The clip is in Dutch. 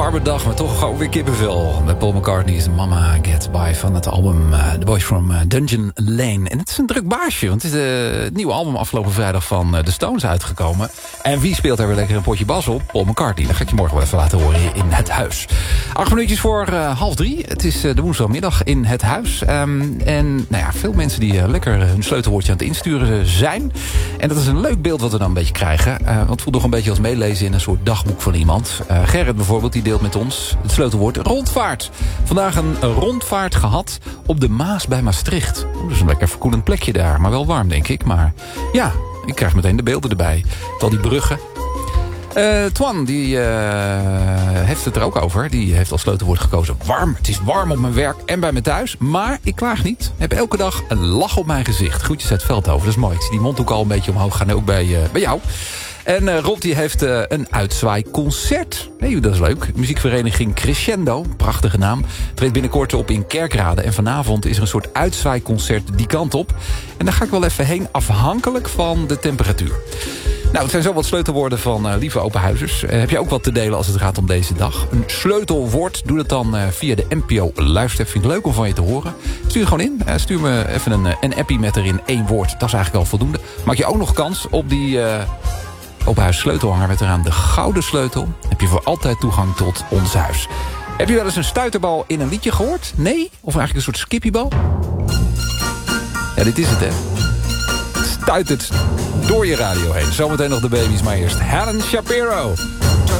warme dag, maar toch gewoon weer kippenvel. Met Paul McCartney's Mama Gets By van het album The Boys from Dungeon Lane. En het is een druk baasje, want het is het nieuwe album afgelopen vrijdag van The Stones uitgekomen. En wie speelt er weer lekker een potje bas op? Paul McCartney. Dat ga ik je morgen wel even laten horen in het huis. 8 minuutjes voor 2:30. Het is de woensdagmiddag in het huis. En nou ja, veel mensen die lekker hun sleutelwoordje aan het insturen zijn. En dat is een leuk beeld wat we dan een beetje krijgen. Want het voelt nog een beetje als meelezen in een soort dagboek van iemand. Gerrit bijvoorbeeld, die deelt met ons het sleutelwoord rondvaart. Vandaag een rondvaart gehad op de Maas bij Maastricht. Dat is een lekker verkoelend plekje daar, maar wel warm denk ik. Maar ja, ik krijg meteen de beelden erbij. Al die bruggen. Twan, die heeft het er ook over. Die heeft als sleutelwoord gekozen warm. Het is warm op mijn werk en bij me thuis. Maar ik klaag niet. Ik heb elke dag een lach op mijn gezicht. Groetjes uit Veldhoven, dat is mooi. Ik zie die mond ook al een beetje omhoog gaan. Ook bij jou. En Rob die heeft een uitzwaaiconcert. Nee, dat is leuk. Muziekvereniging Crescendo, prachtige naam. Treedt binnenkort op in Kerkrade. En vanavond is er een soort uitzwaaiconcert die kant op. En daar ga ik wel even heen, afhankelijk van de temperatuur. Nou, het zijn zo wat sleutelwoorden van lieve openhuizers. Heb je ook wat te delen als het gaat om deze dag? Een sleutelwoord, doe dat dan via de NPO Luister. Vind ik leuk om van je te horen. Stuur het gewoon in. Stuur me even een appie met erin 1 woord. Dat is eigenlijk al voldoende. Maak je ook nog kans op die openhuis sleutelhanger met eraan de gouden sleutel. Heb je voor altijd toegang tot ons huis. Heb je wel eens een stuiterbal in een liedje gehoord? Nee? Of eigenlijk een soort skippiebal? Ja, dit is het, hè. Stuit het door je radio heen. Zometeen nog de baby's, maar eerst Helen Shapiro.